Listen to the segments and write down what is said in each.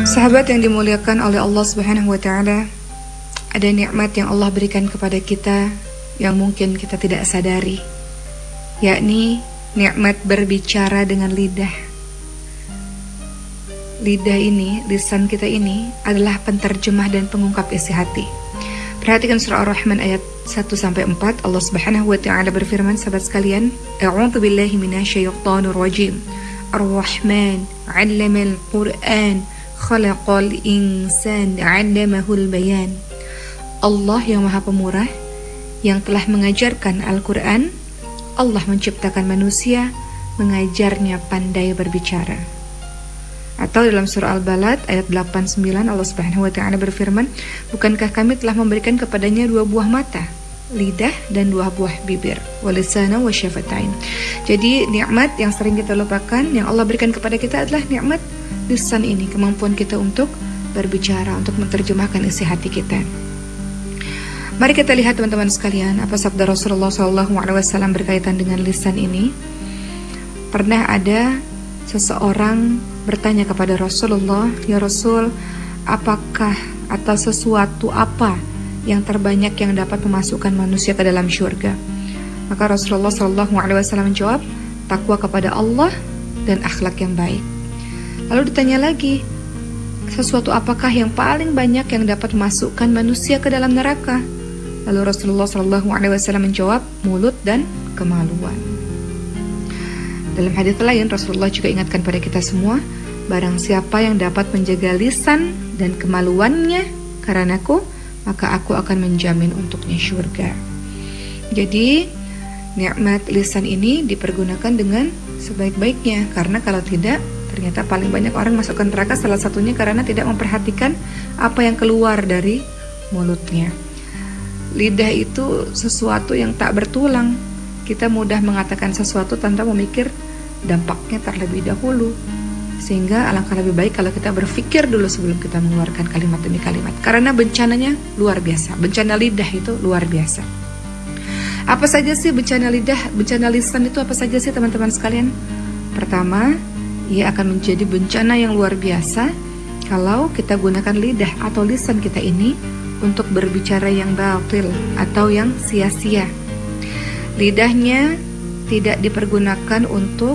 Sahabat yang dimuliakan oleh Allah Subhanahu wa taala, ada nikmat yang Allah berikan kepada kita yang mungkin kita tidak sadari, yakni nikmat berbicara dengan lidah. Lidah ini, lisan kita ini adalah penterjemah dan pengungkap isi hati. Perhatikan surah Ar-Rahman ayat 1-4. Allah Subhanahu wa taala berfirman, sahabat sekalian, A'udzu billahi minasyaitonir rajim. Ar-Rahman 'allamal Qur'an khalaqal insan 'allamahul bayan. Allah yang Maha Pemurah yang telah mengajarkan Al-Qur'an. Allah menciptakan manusia, mengajarnya pandai berbicara. Atau dalam surah Al-Balad ayat 8-9 Allah Subhanahu wa taala berfirman, bukankah kami telah memberikan kepadanya 2 buah mata, lidah dan 2 buah bibir, walisana wa syafatain. Jadi nikmat yang sering kita lupakan yang Allah berikan kepada kita adalah nikmat lisan ini, kemampuan kita untuk berbicara, untuk menerjemahkan isi hati kita. Mari kita lihat teman-teman sekalian apa sabda Rasulullah SAW berkaitan dengan lisan ini. Pernah ada seseorang bertanya kepada Rasulullah, ya Rasul, apakah atau sesuatu apa yang terbanyak yang dapat memasukkan manusia ke dalam syurga? Maka Rasulullah SAW menjawab, takwa kepada Allah dan akhlak yang baik. Lalu ditanya lagi, sesuatu apakah yang paling banyak yang dapat memasukkan manusia ke dalam neraka? Lalu Rasulullah SAW menjawab, mulut dan kemaluan. Dalam hadis lain Rasulullah juga ingatkan pada kita semua, barang siapa yang dapat menjaga lisan dan kemaluannya karenaku, maka aku akan menjamin untuknya syurga. Jadi nikmat lisan ini dipergunakan dengan sebaik-baiknya, karena kalau tidak, ternyata paling banyak orang masuk ke neraka salah satunya karena tidak memperhatikan apa yang keluar dari mulutnya. Lidah itu sesuatu yang tak bertulang. Kita mudah mengatakan sesuatu tanpa memikir dampaknya terlebih dahulu. Sehingga alangkah lebih baik kalau kita berpikir dulu sebelum kita mengeluarkan kalimat demi kalimat. Karena bencananya luar biasa. Bencana lidah itu luar biasa. Apa saja sih bencana lidah, bencana lisan itu apa saja sih teman-teman sekalian? Pertama, ia akan menjadi bencana yang luar biasa kalau kita gunakan lidah atau lisan kita ini untuk berbicara yang batil atau yang sia-sia. Lidahnya tidak dipergunakan untuk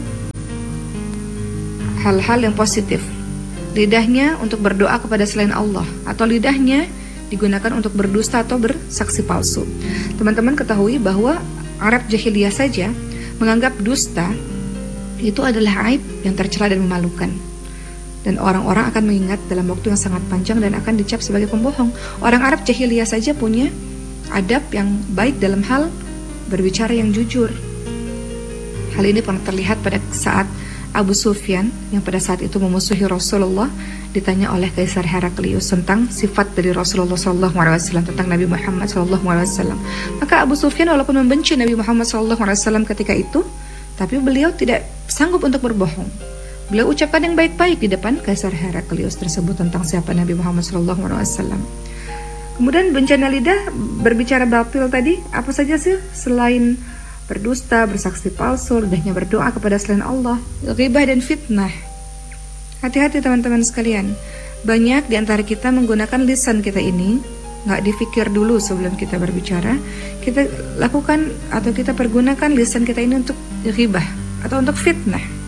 hal-hal yang positif. Lidahnya untuk berdoa kepada selain Allah, atau lidahnya digunakan untuk berdusta atau bersaksi palsu. Teman-teman ketahui bahwa Arab jahiliyah saja menganggap dusta itu adalah aib yang tercela dan memalukan. Dan orang-orang akan mengingat dalam waktu yang sangat panjang dan akan dicap sebagai pembohong. Orang Arab jahiliyah saja punya adab yang baik dalam hal berbicara yang jujur. Hal ini pernah terlihat pada saat Abu Sufyan yang pada saat itu memusuhi Rasulullah ditanya oleh Kaisar Heraklius tentang sifat dari Rasulullah SAW, tentang Nabi Muhammad SAW. Maka Abu Sufyan walaupun membenci Nabi Muhammad SAW ketika itu, tapi beliau tidak sanggup untuk berbohong. Beliau ucapkan yang baik-baik di depan Kaisar Heraklius tersebut tentang siapa Nabi Muhammad SAW. Kemudian bencana lidah, berbicara batil tadi, apa saja sih selain berdusta, bersaksi palsu, lidahnya berdoa kepada selain Allah, ghibah dan fitnah. Hati-hati teman-teman sekalian. Banyak di antara kita menggunakan lisan kita ini, nggak dipikir dulu sebelum kita berbicara. Kita lakukan atau kita pergunakan lisan kita ini untuk ghibah atau untuk fitnah.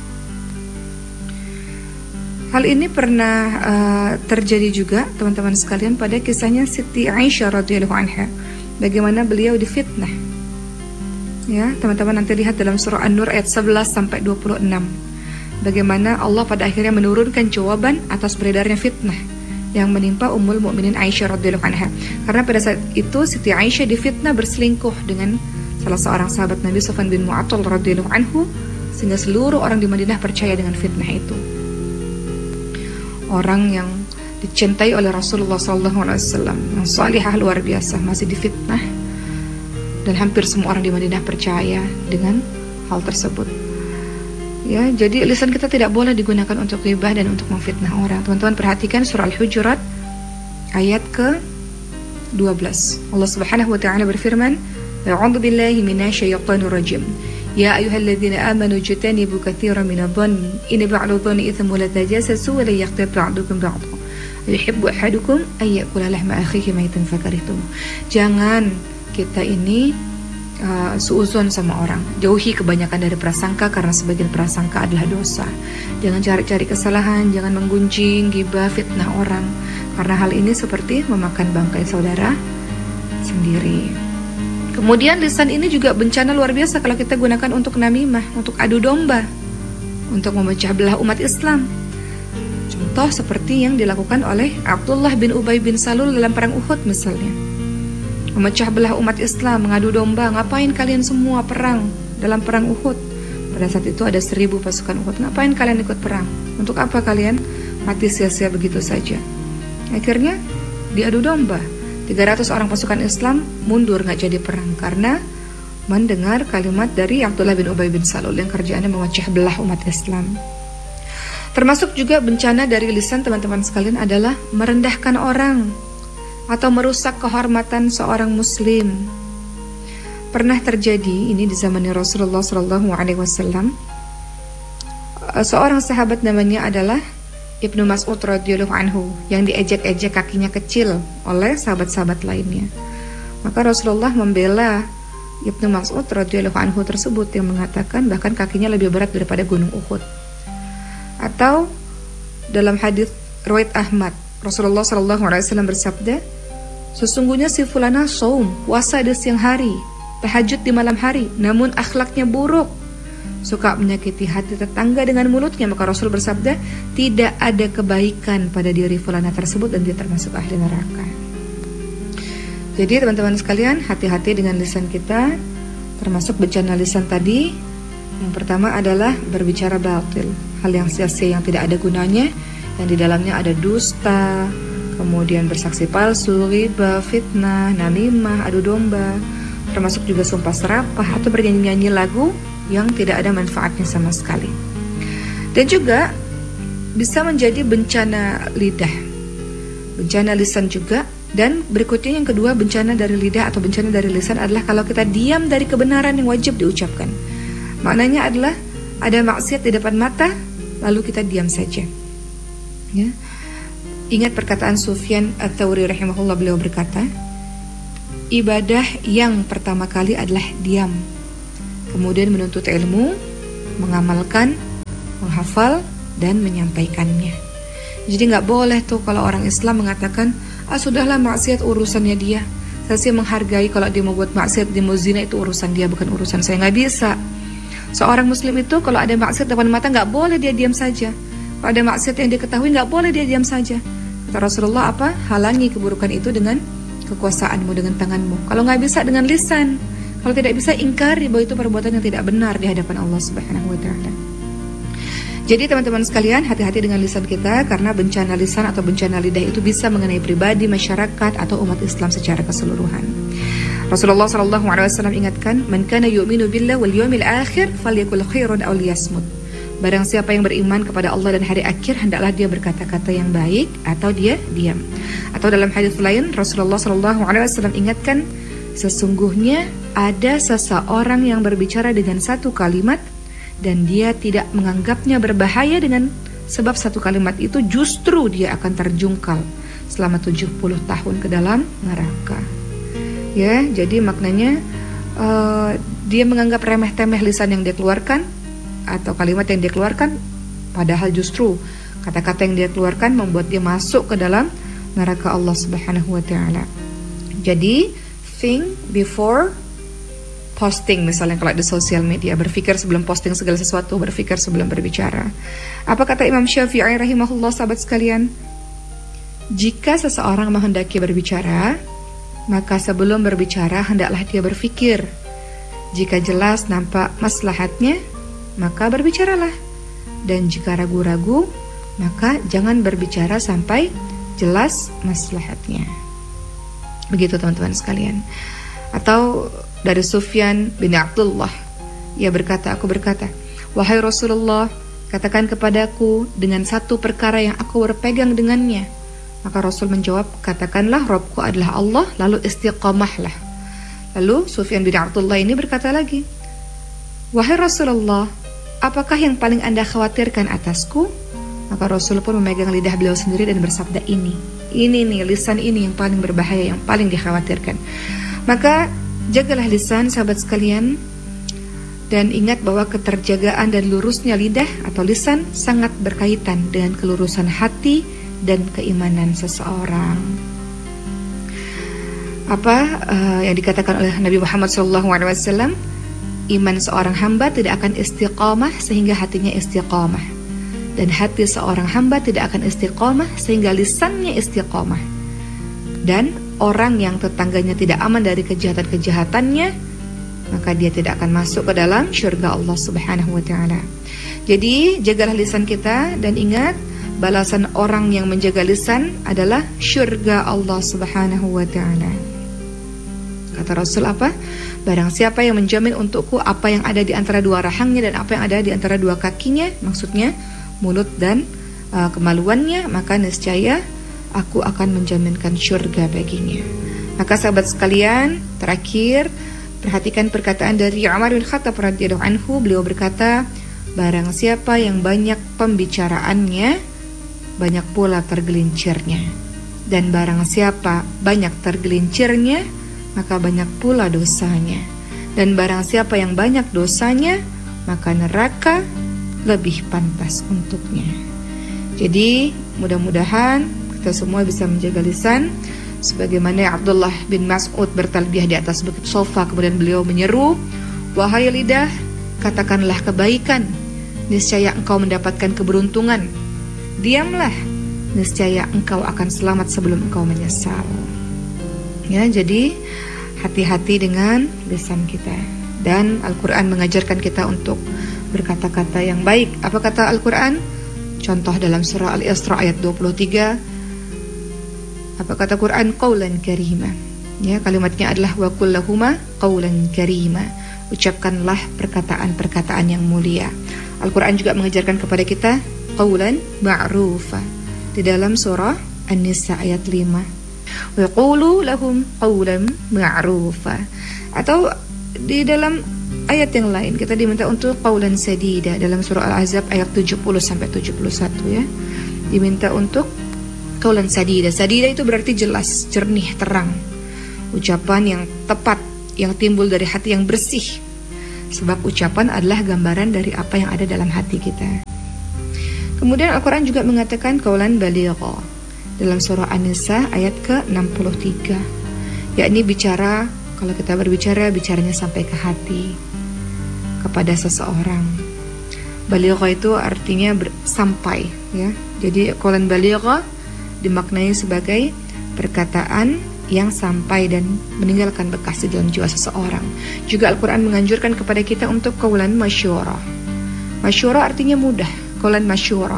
Hal ini pernah terjadi juga teman-teman sekalian pada kisahnya Siti Aisyah radhiyallahu anha, bagaimana beliau difitnah. Ya, teman-teman nanti lihat dalam surah An-Nur ayat 11-26. Bagaimana Allah pada akhirnya menurunkan jawaban atas beredarnya fitnah yang menimpa Ummul Mukminin Aisyah radhiyallahu anha. Karena pada saat itu Siti Aisyah difitnah berselingkuh dengan salah seorang sahabat Nabi Sufyan bin Mu'attal radhiyallahu anhu, sehingga seluruh orang di Madinah percaya dengan fitnah itu. Orang yang dicintai oleh Rasulullah SAW, yang salihah luar biasa, masih difitnah, dan hampir semua orang di Madinah percaya dengan hal tersebut. Ya, jadi lisan kita tidak boleh digunakan untuk ghibah dan untuk memfitnah orang. Teman-teman perhatikan surah Al-Hujurat ayat ke-12. Allah Subhanahu wa taala berfirman, A'udzu billahi minasyaitonir rajim. Ya ayyuhalladzina amanu jtanibu katsiran minadh-dhanni inna ba'dadh-dhanni itsmun la tajassasu wa la yaghtab ba'dukum ba'dha Yuhibbu ahadukum ayyakula lahma akhihi maitan fakarihtum. Jangan kita ini suuzon sama orang. Jauhi kebanyakan dari prasangka, karena sebagian prasangka adalah dosa. Jangan cari-cari kesalahan, jangan menggunjing, ghibah, fitnah orang, karena hal ini seperti memakan bangkai saudara sendiri. Kemudian lisan ini juga bencana luar biasa kalau kita gunakan untuk namimah, untuk adu domba, untuk memecah belah umat Islam. Contoh seperti yang dilakukan oleh Abdullah bin Ubay bin Salul dalam perang Uhud misalnya. Memecah belah umat Islam, mengadu domba. Ngapain kalian semua perang dalam perang Uhud? Pada saat itu ada 1000 pasukan Uhud. Ngapain kalian ikut perang? Untuk apa kalian mati sia-sia begitu saja? Akhirnya diadu domba. 300 orang pasukan Islam mundur, gak jadi perang karena mendengar kalimat dari Abdullah bin Ubay bin Salul yang kerjaannya memecah belah umat Islam. Termasuk juga bencana dari lisan teman-teman sekalian adalah merendahkan orang atau merusak kehormatan seorang muslim. Pernah terjadi ini di zamannya Rasulullah SAW. Seorang sahabat namanya adalah Ibnu Mas'ud radhiyallahu anhu yang diejek-ejek kakinya kecil oleh sahabat-sahabat lainnya. Maka Rasulullah membela Ibnu Mas'ud radhiyallahu anhu tersebut yang mengatakan bahkan kakinya lebih berat daripada gunung Uhud. Atau dalam hadis riwayat Ahmad, Rasulullah SAW bersabda, sesungguhnya si fulana saum, puasa di siang hari, tahajud di malam hari, namun akhlaknya buruk, suka menyakiti hati tetangga dengan mulutnya. Maka Rasul bersabda, tidak ada kebaikan pada diri fulana tersebut dan dia termasuk ahli neraka. Jadi teman-teman sekalian, hati-hati dengan lisan kita. Termasuk bencana lisan tadi, yang pertama adalah berbicara batil, hal yang sia-sia yang tidak ada gunanya, yang di dalamnya ada dusta, kemudian bersaksi palsu, ghibah, fitnah, namimah, adu domba, termasuk juga sumpah serapah atau bernyanyi-nyanyi lagu yang tidak ada manfaatnya sama sekali. Dan juga bisa menjadi bencana lidah, bencana lisan juga. Dan berikutnya yang kedua, bencana dari lidah atau bencana dari lisan adalah kalau kita diam dari kebenaran yang wajib diucapkan. Maknanya adalah ada maksiat di depan mata, lalu kita diam saja. Ya. Ingat perkataan Sufyan Ats-Tsauri rahimahullah, beliau berkata, ibadah yang pertama kali adalah diam, kemudian menuntut ilmu, mengamalkan, menghafal, dan menyampaikannya. Jadi nggak boleh tuh kalau orang Islam mengatakan, sudahlah maksiat urusannya dia. Saya sih menghargai kalau dia mau buat maksiat, dia mau zina, itu urusan dia, bukan urusan saya. Nggak bisa. Seorang muslim itu kalau ada maksiat depan mata nggak boleh dia diam saja. Kalau ada maksiat yang diketahui nggak boleh dia diam saja. Kata Rasulullah apa? Halangi keburukan itu dengan kekuasaanmu, dengan tanganmu. Kalau nggak bisa dengan lisan. Kalau tidak bisa ingkari bahwa itu perbuatan yang tidak benar di hadapan Allah Subhanahu wa taala. Jadi teman-teman sekalian, hati-hati dengan lisan kita, karena bencana lisan atau bencana lidah itu bisa mengenai pribadi, masyarakat, atau umat Islam secara keseluruhan. Rasulullah SAW ingatkan, man kana yu'minu billah wal yawmil akhir falyakul khairan aw liyasmut. Barang siapa yang beriman kepada Allah dan hari akhir, hendaklah dia berkata-kata yang baik atau dia diam. Atau dalam hadis lain, Rasulullah SAW ingatkan, sesungguhnya ada seseorang yang berbicara dengan satu kalimat dan dia tidak menganggapnya berbahaya dengan sebab satu kalimat itu, justru dia akan terjungkal selama 70 tahun ke dalam neraka. Ya, jadi maknanya dia menganggap remeh-temeh lisan yang dia keluarkan atau kalimat yang dia keluarkan, padahal justru kata-kata yang dia keluarkan membuat dia masuk ke dalam neraka Allah Subhanahu wa taala. Jadi think before posting, misalnya kalau di sosial media, berpikir sebelum posting segala sesuatu, berpikir sebelum berbicara. Apa kata Imam Syafi'i rahimahullah, sahabat sekalian? Jika seseorang menghendaki berbicara, maka sebelum berbicara hendaklah dia berpikir. Jika jelas nampak maslahatnya, maka berbicaralah. Dan jika ragu-ragu, maka jangan berbicara sampai jelas maslahatnya. Begitu teman-teman sekalian. Atau dari Sufyan bin Abdullah, ia berkata, aku berkata, wahai Rasulullah, katakan kepadaku dengan satu perkara yang aku berpegang dengannya. Maka Rasul menjawab, katakanlah Rabbku adalah Allah, lalu istiqamahlah. Lalu Sufyan bin Abdullah ini berkata lagi, wahai Rasulullah, apakah yang paling Anda khawatirkan atasku? Maka Rasul pun memegang lidah beliau sendiri dan bersabda, ini nih lisan ini yang paling berbahaya, yang paling dikhawatirkan. Maka jagalah lisan sahabat sekalian, dan ingat bahwa keterjagaan dan lurusnya lidah atau lisan sangat berkaitan dengan kelurusan hati dan keimanan seseorang. Yang dikatakan oleh Nabi Muhammad SAW, iman seorang hamba tidak akan istiqamah sehingga hatinya istiqamah, dan hati seorang hamba tidak akan istiqamah sehingga lisannya istiqamah. Dan orang yang tetangganya tidak aman dari kejahatan-kejahatannya, maka dia tidak akan masuk ke dalam syurga Allah Subhanahu wa ta'ala. Jadi jagalah lisan kita, dan ingat balasan orang yang menjaga lisan adalah syurga Allah Subhanahu wa ta'ala. Kata Rasul apa? Barang siapa yang menjamin untukku apa yang ada di antara dua rahangnya dan apa yang ada di antara dua kakinya, maksudnya mulut dan kemaluannya, maka niscaya aku akan menjaminkan syurga baginya. Maka sahabat sekalian, terakhir perhatikan perkataan dari Umar bin Khattab radhiyallahu anhu. Beliau berkata, barang siapa yang banyak pembicaraannya, banyak pula tergelincirnya. Dan barang siapa banyak tergelincirnya, maka banyak pula dosanya. Dan barang siapa yang banyak dosanya, maka neraka lebih pantas untuknya. Jadi mudah-mudahan kita semua bisa menjaga lisan, sebagaimana Abdullah bin Mas'ud bertalbiyah di atas bukit Sofa, kemudian beliau menyeru, wahai lidah, katakanlah kebaikan, niscaya engkau mendapatkan keberuntungan. Diamlah, niscaya engkau akan selamat sebelum engkau menyesal. Ya, jadi hati-hati dengan lisan kita. Dan Al-Quran mengajarkan kita untuk berkata-kata yang baik. Apa kata Al-Quran? Contoh dalam surah Al-Isra ayat 23. Apa kata Quran? Qaulan karima. Ya, kalimatnya adalah wa qul lahuma qaulan karima. Ucapkanlah perkataan-perkataan yang mulia. Al-Quran juga mengajarkan kepada kita qaulan ma'rufa di dalam surah An-Nisa ayat 5. Wa qulu lahum qaulan ma'rufa. Atau di dalam ayat yang lain kita diminta untuk qaulan sadida dalam surah Al-Ahzab ayat 70 sampai 71 ya. Diminta untuk qaulan sadida. Sadida itu berarti jelas, jernih, terang. Ucapan yang tepat, yang timbul dari hati yang bersih. Sebab ucapan adalah gambaran dari apa yang ada dalam hati kita. Kemudian Al-Quran juga mengatakan qaulan baligha dalam surah An-Nisa ayat ke-63, yakni bicara, kalau kita berbicara, bicaranya sampai ke hati, kepada seseorang. Baligha itu artinya sampai ya. Jadi qaulan baligha dimaknai sebagai perkataan yang sampai dan meninggalkan bekas di dalam jiwa seseorang. Juga Al-Quran menganjurkan kepada kita untuk qaulan masyura. Masyura artinya mudah. Qaulan masyura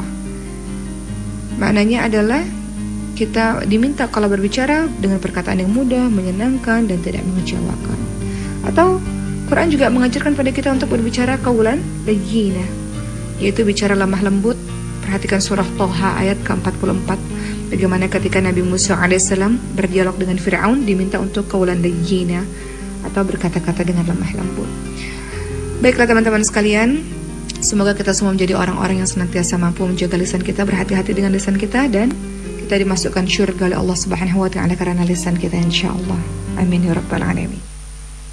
maknanya adalah kita diminta kalau berbicara dengan perkataan yang mudah, menyenangkan dan tidak mengecewakan. Atau Quran juga mengajarkan pada kita untuk berbicara qaulan layyina, yaitu bicara lemah lembut. Perhatikan surah Toha ayat ke-44, bagaimana ketika Nabi Musa alaihissalam berdialog dengan Fir'aun, diminta untuk qaulan layyina atau berkata-kata dengan lemah lembut. Baiklah teman-teman sekalian, semoga kita semua menjadi orang-orang yang senantiasa mampu menjaga lisan kita, berhati-hati dengan lisan kita, dan kita dimasukkan syurga oleh Allah Subhanahu wa ta'ala karena lisan kita, insyaallah. Amin ya rabbal alamin.